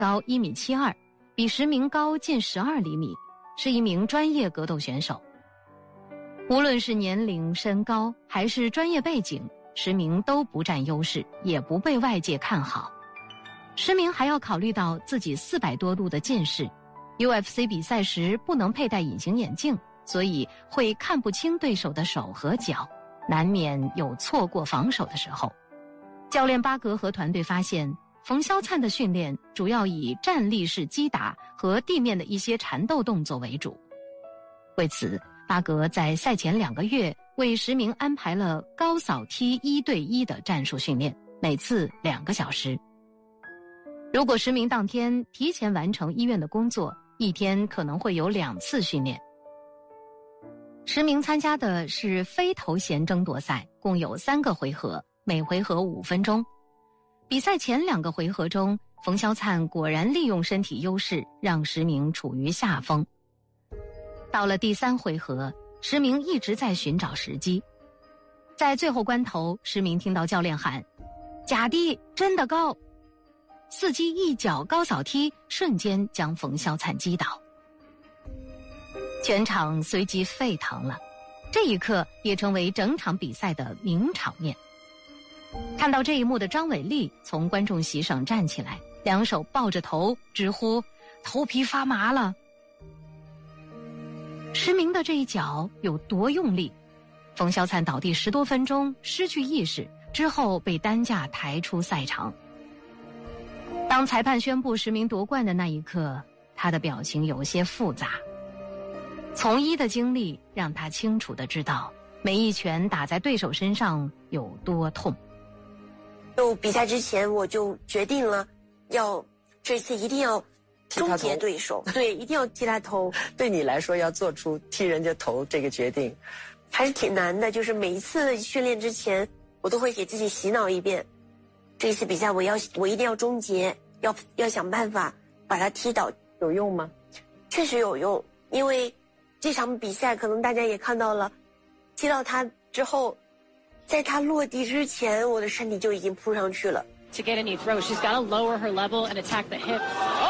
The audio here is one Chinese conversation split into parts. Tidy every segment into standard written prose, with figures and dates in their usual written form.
高1.72米，比石明高近12厘米，是一名专业格斗选手。无论是年龄、身高还是专业背景，石明都不占优势，也不被外界看好。石明还要考虑到自己400多度的近视， UFC 比赛时不能佩戴隐形眼镜，所以会看不清对手的手和脚，难免有错过防守的时候。教练巴格和团队发现，冯潇灿的训练主要以站立式击打和地面的一些缠斗动作为主。为此，巴格在赛前2个月为石明安排了高扫踢1对1的战术训练，每次2个小时。如果石明当天提前完成医院的工作，一天可能会有2次训练。石明参加的是非头衔争夺赛，共有3个回合，每回合5分钟。比赛前2个回合中，冯潇灿果然利用身体优势，让石明处于下风。到了第3回合，石明一直在寻找时机。在最后关头，石明听到教练喊：“假低，真的高！”伺机一脚高扫踢，瞬间将冯潇灿击倒。全场随即沸腾了，这一刻也成为整场比赛的名场面。看到这一幕的张伟丽从观众席上站起来，2手抱着头，直呼头皮发麻了。石明的这一脚有多用力？冯潇灿倒地10多分钟，失去意识，之后被担架抬出赛场。当裁判宣布石明夺冠的那一刻，他的表情有些复杂。从医的经历让他清楚地知道，每一拳打在对手身上有多痛。 就比赛之前我就决定了，这次一定要终结对手，对，一定要击他头。 对你来说，要做出踢人家头这个决定， 还是挺难的。就是每一次训练之前，我都会给自己洗脑一遍，这一次比赛我一定要终结，要想办法把他踢倒。 有用吗？ 确实有用，因为这场比赛可能大家也看到了，踢到他之后，在他落地之前，我的身体就已经扑上去了。 To get a new throw, she's got to lower her level and attack the hips.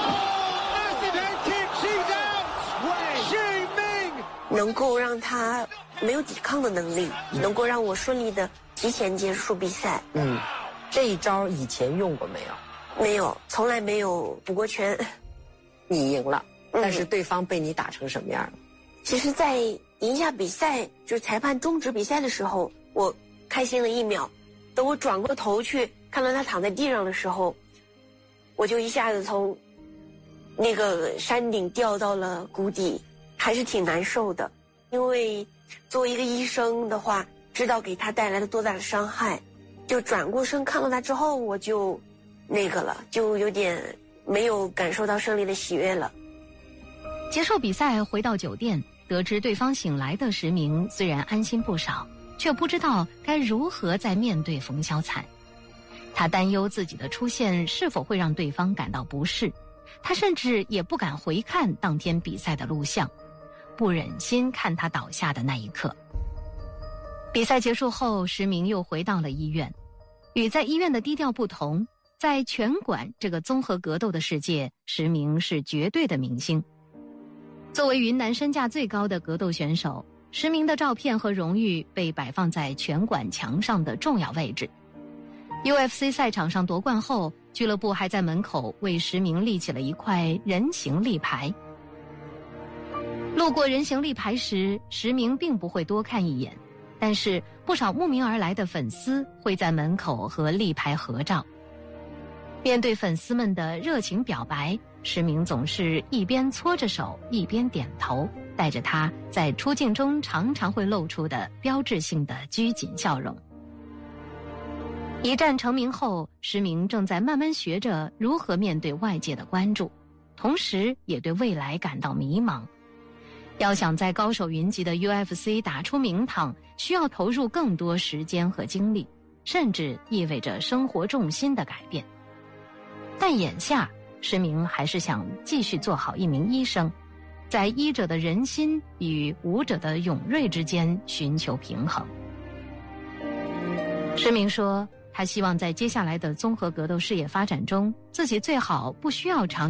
Massive head kick, she's out! Xi Ming! 能够让他没有抵抗的能力，能够让我顺利的提前结束比赛。 这一招以前用过没有？ 没有，从来没有补过拳。 你赢了，但是对方被你打成什么样？ 其实在赢下比赛，就是裁判终止比赛的时候，我开心了1秒。等我转过头去看到他躺在地上的时候，我就一下子从那个山顶掉到了谷底，还是挺难受的。因为作为一个医生的话，知道给他带来了多大的伤害，就转过身看到他之后，我就就有点没有感受到胜利的喜悦了。 结束比赛回到酒店，得知对方醒来的石明虽然安心不少，却不知道该如何再面对冯潇灿。他担忧自己的出现是否会让对方感到不适，他甚至也不敢回看当天比赛的录像，不忍心看他倒下的那一刻。比赛结束后，石明又回到了医院。与在医院的低调不同，在拳馆这个综合格斗的世界，石明是绝对的明星。作为云南身价最高的格斗选手，石明的照片和荣誉被摆放在拳馆墙上的重要位置。UFC 赛场上夺冠后，俱乐部还在门口为石明立起了一块人形立牌。路过人形立牌时，石明并不会多看一眼，但是不少慕名而来的粉丝会在门口和立牌合照。面对粉丝们的热情表白，石明总是一边搓着手一边点头，带着他在出镜中常常会露出的标志性的拘谨笑容。一战成名后，石明正在慢慢学着如何面对外界的关注，同时也对未来感到迷茫。要想在高手云集的 UFC 打出名堂，需要投入更多时间和精力，甚至意味着生活重心的改变。但眼下，石明还是想继续做好一名医生，在医者的仁心与武者的勇锐之间寻求平衡。石明说， 他希望在接下来的综合格斗事业发展中，自己最好不需要长